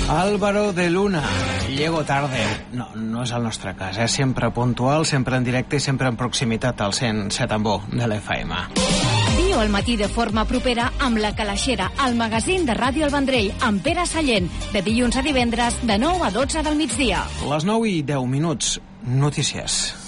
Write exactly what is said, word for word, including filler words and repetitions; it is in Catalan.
Álvaro de Luna, llego tarde. No, no és el nostre cas, és sempre puntual, sempre en directe i sempre en proximitat al cent set amb u de l'F M. Viu al matí de forma propera amb La Calaixera, el magazín de Ràdio El Vendrell, amb Pere Sallent, de dilluns a divendres, de nou a dotze del migdia. Les nou i deu minuts, notícies.